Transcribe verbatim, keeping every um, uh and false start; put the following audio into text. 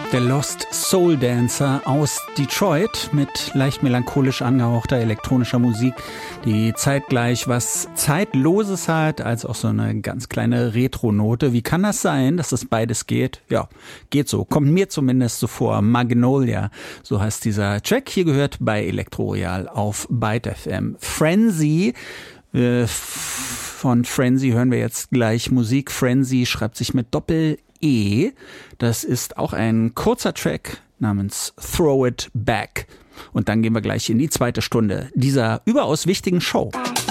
Der Lost Soul Dancer aus Detroit mit leicht melancholisch angehauchter elektronischer Musik, die zeitgleich was Zeitloses hat, als auch so eine ganz kleine Retro-Note. Wie kann das sein, dass das beides geht? Ja, geht so. Kommt mir zumindest so vor. Magnolia, so heißt dieser Track. Hier gehört bei Elektro Royal auf Byte F M. Frenzy, äh, von Frenzy hören wir jetzt gleich Musik. Frenzy schreibt sich mit Doppel E. Das ist auch ein kurzer Track namens Throw It Back. Und dann gehen wir gleich in die zweite Stunde dieser überaus wichtigen Show.